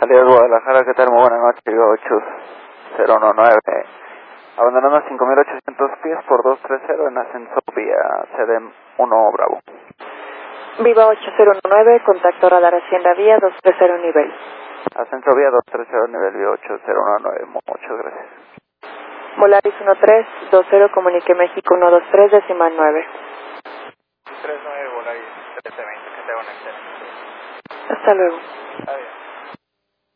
Salida de Guadalajara, ¿qué tal? Muy buenas noches, Viva 8019. Abandonando 5.800 pies por 230 en ascenso vía CDM 1 Bravo. Viva 809, contacto radar Hacienda Vía 230 nivel. Ascenso vía 230 nivel, Viva 8019, muchas gracias. Volaris 1320, comunique México 123, decimal 9. 39 Volaris 1320, que tenga un excelente. Hasta luego. Adiós.